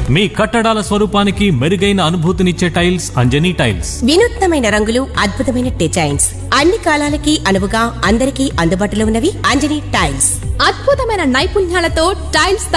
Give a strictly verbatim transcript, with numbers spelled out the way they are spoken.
మీ కట్టడాల స్వరూపానికి మెరుగైన అనుభూతినిచ్చే టైల్స్ అంజనీ టైల్స్. వినూత్నమైన రంగులు, అద్భుతమైన డిజైన్స్, అన్ని కాలాలకి అనువుగా అందరికీ అందుబాటులో ఉన్నవి అంజనీ టైల్స్. అద్భుతమైన నైపుణ్యాలతో టైల్స్